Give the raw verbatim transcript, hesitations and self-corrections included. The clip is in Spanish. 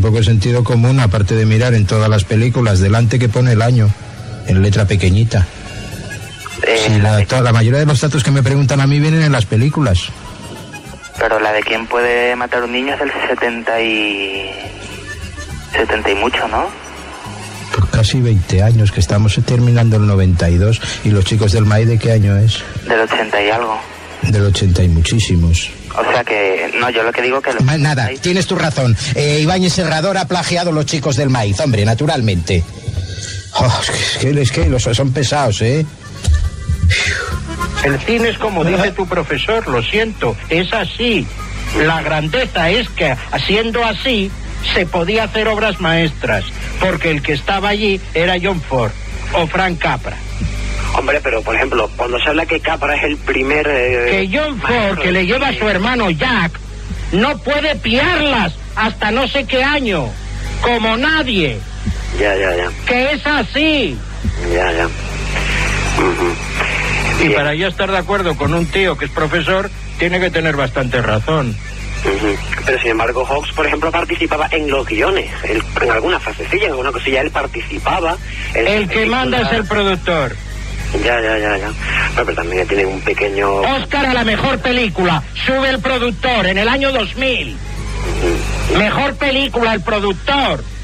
poco de sentido común, aparte de mirar en todas las películas delante que pone el año, en letra pequeñita. Eh, sí, la, toda, la mayoría de los datos que me preguntan a mí vienen en las películas. Pero la de quién puede matar un niño es del setenta y... setenta y mucho, ¿no? Por casi veinte años, que estamos terminando el noventa y dos. ¿Y los chicos del M A I de qué año es? Del ochenta y algo. Del ochenta y muchísimos. O sea que, no, yo lo que digo que... Los... Nada, tienes tu razón. Eh, Ibáñez Serrador ha plagiado los chicos del maíz, hombre, naturalmente. Oh, es que, es que los, son pesados, ¿eh? El cine es como dice tu profesor, lo siento, es así. La grandeza es que, siendo así, se podía hacer obras maestras, porque el que estaba allí era John Ford o Frank Capra. Hombre, pero por ejemplo, cuando se habla que Capra es el primer... Eh, que John Ford, que le lleva a su hermano Jack, no puede piarlas hasta no sé qué año, como nadie. Ya, ya, ya. Que es así. Ya, ya. Uh-huh. Y Bien. para yo estar de acuerdo con un tío que es profesor, tiene que tener bastante razón. Uh-huh. Pero sin embargo, Hawks, por ejemplo, participaba en los guiones, él, en alguna frasecilla, en alguna cosilla, él participaba. El, el que manda es el productor. Ya, ya, ya, ya. Pero, pero también tiene un pequeño... Oscar a la mejor película, sube el productor en el año dos mil. Uh-huh. Mejor película, el productor.